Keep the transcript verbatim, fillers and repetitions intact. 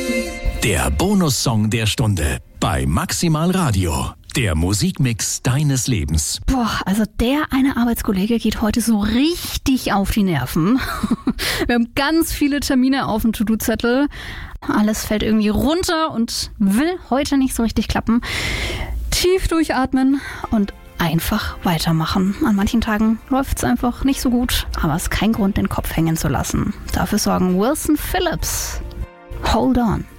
Der Bonussong der Stunde bei Maximal Radio. Der Musikmix deines Lebens. Boah, also der eine Arbeitskollege geht heute so richtig auf die Nerven. Wir haben ganz viele Termine auf dem To-Do-Zettel. Alles fällt irgendwie runter und will heute nicht so richtig klappen. Tief durchatmen und einfach weitermachen. An manchen Tagen läuft es einfach nicht so gut, aber es ist kein Grund, den Kopf hängen zu lassen. Dafür sorgen Wilson Phillips. Hold on.